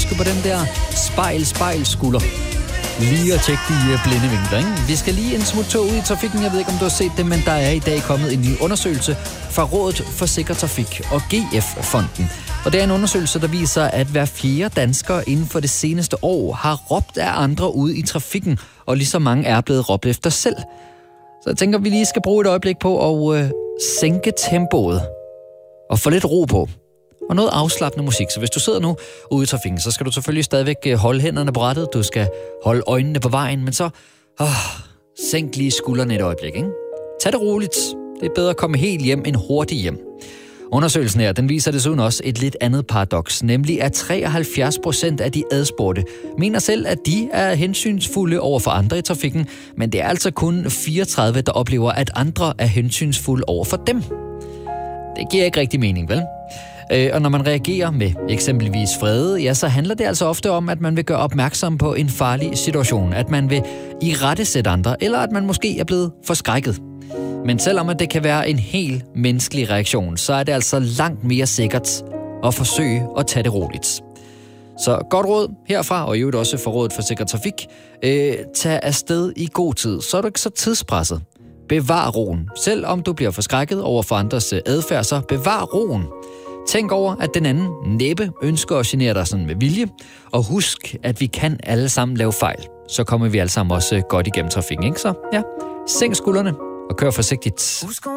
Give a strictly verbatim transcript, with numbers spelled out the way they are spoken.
huske på den der spejl, spejl, skulder. Lige at tjekke de blinde vinkler, ikke? Vi skal lige en smut tog ud i trafikken. Jeg ved ikke, om du har set det, men der er i dag kommet en ny undersøgelse fra Rådet for Sikker Trafik og G F-fonden. Og det er en undersøgelse, der viser, at hver fjerde dansker inden for det seneste år har råbt af andre ude i trafikken, og lige så mange er blevet råbt efter selv. Så jeg tænker, vi lige skal bruge et øjeblik på at øh, sænke tempoet og få lidt ro på. Og noget afslappende musik. Så hvis du sidder nu ude i trafikken, så skal du selvfølgelig stadigvæk holde hænderne på rattet. Du skal holde øjnene på vejen, men så åh, sænk lige skuldrene et øjeblik, ikke? Tag det roligt. Det er bedre at komme helt hjem end hurtigt hjem. Undersøgelsen her, den viser desuden også et lidt andet paradoks, nemlig at treoghalvfjerds procent af de adspurgte mener selv, at de er hensynsfulde over for andre i trafikken, men det er altså kun fireogtredive, der oplever, at andre er hensynsfulde over for dem. Det giver ikke rigtig mening, vel? Og når man reagerer med eksempelvis vrede, ja, så handler det altså ofte om, at man vil gøre opmærksom på en farlig situation, at man vil irettesætte andre, eller at man måske er blevet forskrækket. Men selvom at det kan være en helt menneskelig reaktion, så er det altså langt mere sikkert at forsøge at tage det roligt. Så godt råd herfra, og i øvrigt også for Rådet for Sikker Trafik. Øh, tag afsted i god tid, så er du ikke så tidspresset. Bevar roen. Selv om du bliver forskrækket over for andres adfærd, så bevar roen. Tænk over, at den anden næppe ønsker at genere dig sådan med vilje. Og husk, at vi kan alle sammen lave fejl. Så kommer vi alle sammen også godt igennem trafikken, ikke så? Ja, sænk skuldrene og kør forsigtigt.